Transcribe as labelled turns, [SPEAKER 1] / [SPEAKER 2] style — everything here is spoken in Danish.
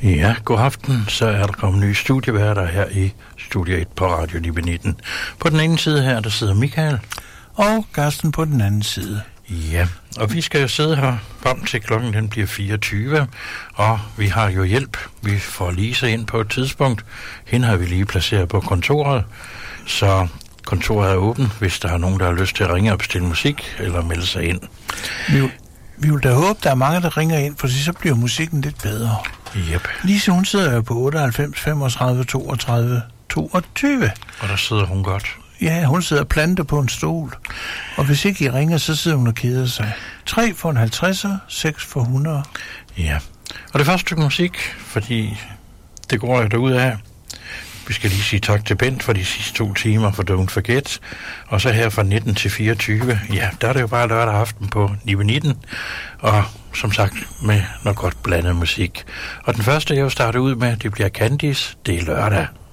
[SPEAKER 1] Ja, god aften. Så er der kommet nye studieværter her i Studie 1 på Radio Libe 19. På den ene side her, der sidder Michael.
[SPEAKER 2] Og Karsten på den anden side.
[SPEAKER 1] Ja, og vi skal jo sidde her frem til klokken den bliver 24, og vi har jo hjælp. Vi får Lise ind på et tidspunkt. Hende har vi lige placeret på kontoret, så kontoret er åbent, hvis der er nogen, der har lyst til at ringe og bestille musik eller melde sig ind.
[SPEAKER 2] Vi vil da håbe, der er mange, der ringer ind, for så bliver musikken lidt bedre.
[SPEAKER 1] Yep.
[SPEAKER 2] Lise, hun sidder jo på 98 35 32 22.
[SPEAKER 1] Og der sidder hun godt.
[SPEAKER 2] Ja, hun sidder plantet på en stol. Og hvis ikke I ringer, så sidder hun og keder sig. 3 for en 50'er, 6 for 100.
[SPEAKER 1] Ja, og det første stykke musik, fordi det går jo derudad. Vi skal lige sige tak til Bent for de sidste 2 timer for Don't Forget. Og så her fra 19 til 24, ja, der er det jo bare lørdag aften på Libe 19. Og som sagt, med noget godt blandet musik. Og den første, jeg vil starte ud med, det bliver Candice. Det er lørdag.